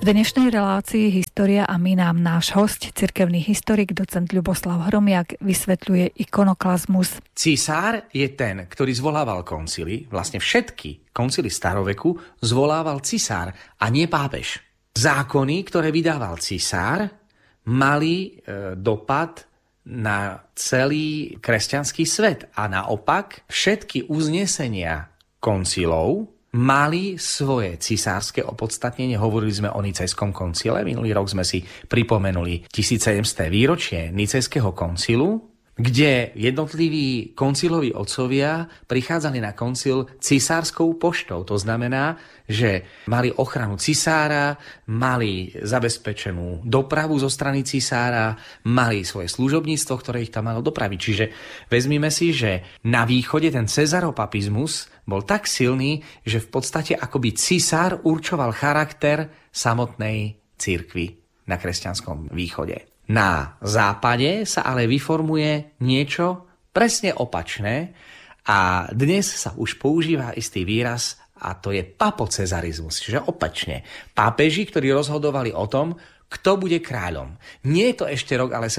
V dnešnej relácii História a my nám náš hosť, cirkevný historik, docent Ľuboslav Hromiak, vysvetľuje ikonoklazmus. Císár je ten, ktorý zvolával koncily, vlastne všetky koncily staroveku zvolával cisár a nie pápež. Zákony, ktoré vydával císár, mali dopad na celý kresťanský svet a naopak všetky uznesenia koncilov mali svoje cisárske opodstatnenie. Hovorili sme o Nicejskom koncile. Minulý rok sme si pripomenuli 1700. výročie Nicejského koncilu, kde jednotliví konciloví otcovia prichádzali na koncil cisárskou poštou. To znamená, že mali ochranu cisára, mali zabezpečenú dopravu zo strany cisára, mali svoje služobníctvo, ktoré ich tam malo dopraviť. Čiže vezmime si, že na východe ten cezaropapizmus bol tak silný, že v podstate akoby cisár určoval charakter samotnej cirkvi na kresťanskom východe. Na západe sa ale vyformuje niečo presne opačné a dnes sa už používa istý výraz a to je papocezarizmus, čiže opačne. Pápeži, ktorí rozhodovali o tom, kto bude kráľom. Nie je to ešte rok, ale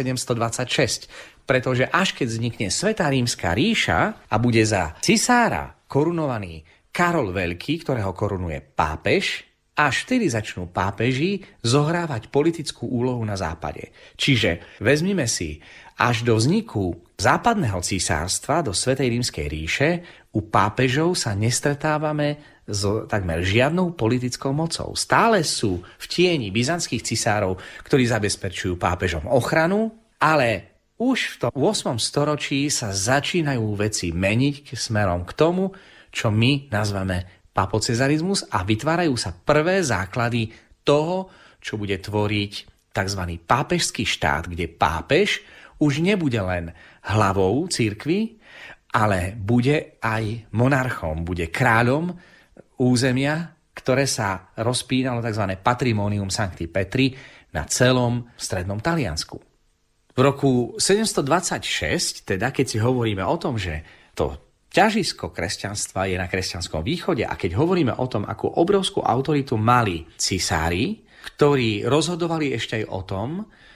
726, pretože až keď vznikne Svätá rímska ríša a bude za cisára korunovaný Karol Veľký, ktorého korunuje pápež, až vtedy začnú pápeži zohrávať politickú úlohu na západe. Čiže vezmime si, až do vzniku západného císarstva, do Svätej rímskej ríše, u pápežov sa nestretávame s takmer žiadnou politickou mocou. Stále sú v tieni byzantských cisárov, ktorí zabezpečujú pápežom ochranu, ale už v tom 8. storočí sa začínajú veci meniť smerom k tomu, čo my nazveme papocezarizmus a vytvárajú sa prvé základy toho, čo bude tvoriť tzv. Pápežský štát, kde pápež už nebude len hlavou cirkvi, ale bude aj monarchom, bude kráľom územia, ktoré sa rozpínalo tzv. Patrimonium Sancti Petri na celom strednom Taliansku. V roku 726, teda keď si hovoríme o tom, že to ťažisko kresťanstva je na kresťanskom východe a keď hovoríme o tom, akú obrovskú autoritu mali cisári, ktorí rozhodovali ešte aj o tom,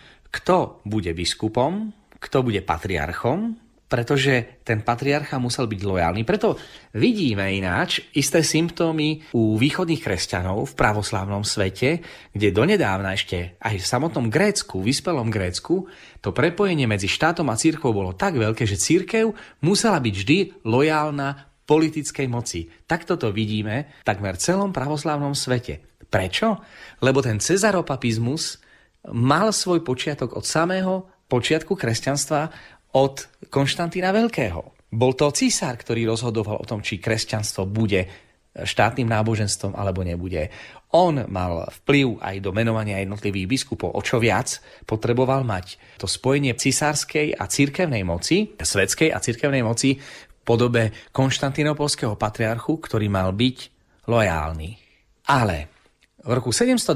kto bude biskupom, kto bude patriarchom, pretože ten patriarcha musel byť lojálny. Preto vidíme ináč isté symptómy u východných kresťanov v pravoslávnom svete, kde donedávna ešte aj v samotnom Grécku, vyspelom Grécku, to prepojenie medzi štátom a cirkvou bolo tak veľké, že cirkev musela byť vždy lojálna politickej moci. Takto to vidíme takmer v celom pravoslávnom svete. Prečo? Lebo ten cezaropapizmus mal svoj počiatok od samého počiatku kresťanstva, od Konštantína Veľkého. Bol to císar, ktorý rozhodoval o tom, či kresťanstvo bude štátnym náboženstvom alebo nebude. On mal vplyv aj do menovania jednotlivých biskupov. O čo viac potreboval mať to spojenie císarskej a cirkevnej moci, svetskej a cirkevnej moci v podobe konštantínopolského patriarchu, ktorý mal byť lojálny. Ale v roku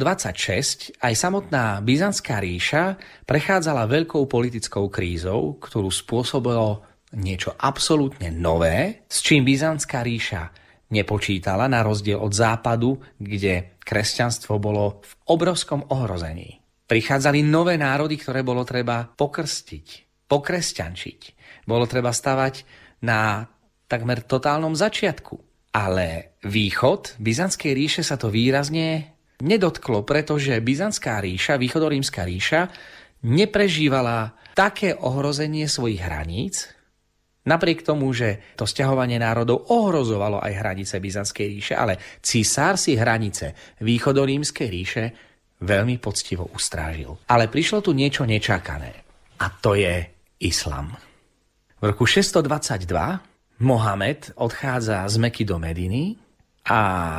726 aj samotná Byzantská ríša prechádzala veľkou politickou krízou, ktorú spôsobilo niečo absolútne nové, s čím Byzantská ríša nepočítala, na rozdiel od západu, kde kresťanstvo bolo v obrovskom ohrození. Prichádzali nové národy, ktoré bolo treba pokrstiť, pokresťančiť. Bolo treba stavať na takmer totálnom začiatku. Ale východ Byzantskej ríše sa to výrazne nedotklo, pretože Byzantská ríša, východorímska ríša, neprežívala také ohrozenie svojich hraníc, napriek tomu, že to sťahovanie národov ohrozovalo aj hranice Byzantskej ríše, ale císar si hranice východorímskej ríše veľmi poctivo ustrážil. Ale prišlo tu niečo nečakané, a to je islám. V roku 622 Mohamed odchádza z Meky do Mediny a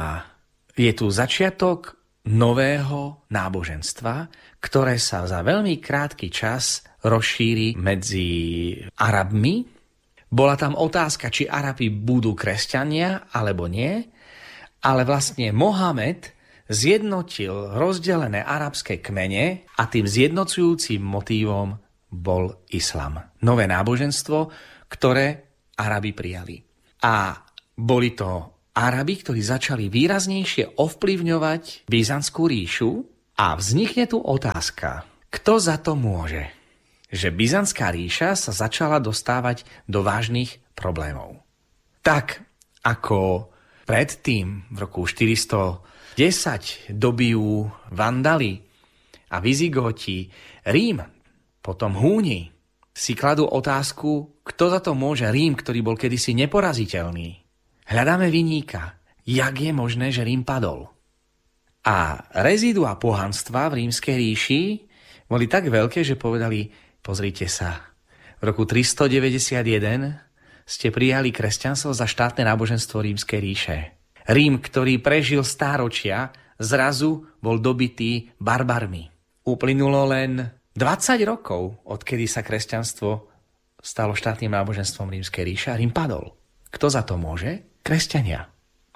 je tu začiatok nového náboženstva, ktoré sa za veľmi krátky čas rozšíri medzi Arabmi. Bola tam otázka, či Arabi budú kresťania alebo nie, ale vlastne Mohamed zjednotil rozdelené arabské kmene a tým zjednocujúcim motívom bol islam. Nové náboženstvo, ktoré Arabi prijali. A boli to Arabi, ktorí začali výraznejšie ovplyvňovať Byzantskú ríšu A vznikne tu otázka, kto za to môže? Že Byzantská ríša sa začala dostávať do vážnych problémov. Tak ako predtým v roku 410 dobijú Vandali a Vizigoti Rím, potom Húni, si kladú otázku, kto za to môže. Rím, ktorý bol kedysi neporaziteľný. Hľadáme vinníka. Jak je možné, že Rím padol? A rezídua pohanstva v Rímskej ríši boli tak veľké, že povedali, pozrite sa, v roku 391 ste prijali kresťanstvo za štátne náboženstvo Rímskej ríše. Rím, ktorý prežil stáročia, zrazu bol dobitý barbarmi. Uplynulo len 20 rokov, odkedy sa kresťanstvo stalo štátnym náboženstvom Rímskej ríše a Rím padol. Kto za to môže? Kresťania.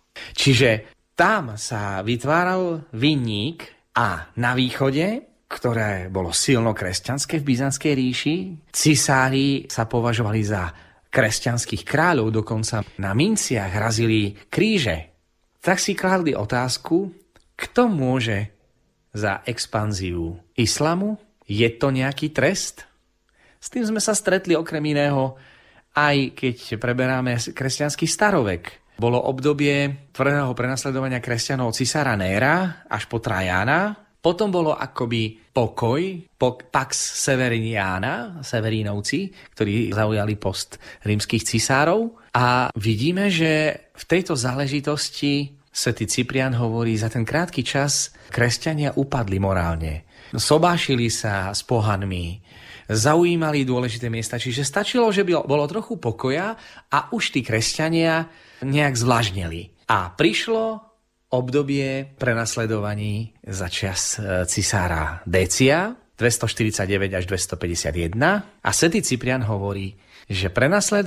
Čiže tam sa vytváral vinník a na východe, ktoré bolo silno kresťanské v Byzantskej ríši, cisári sa považovali za kresťanských kráľov, dokonca na minciach razili kríže. Tak si kladli otázku, kto môže za expanziu islamu? Je to nejaký trest? S tým sme sa stretli okrem iného, aj keď preberáme kresťanský starovek. Bolo obdobie tvrdého prenasledovania kresťanov cisára Néra až po Trajana. Potom bolo akoby pokoj, Pax Severiniana, Severínovci, ktorí zaujali post rímskych cisárov. A vidíme, že v tejto záležitosti svätý Cyprian hovorí, za ten krátky čas kresťania upadli morálne. Sobášili sa s pohanmi, zaujímali dôležité miesta, čiže stačilo, že bolo trochu pokoja a už tí kresťania nejak zvlážneli. A prišlo obdobie prenasledovaní za čas cisára Décia 249 až 251 a svätý Cyprian hovorí, že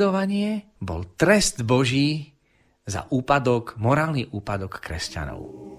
prenasledovanie bol trest Boží za úpadok, morálny úpadok kresťanov.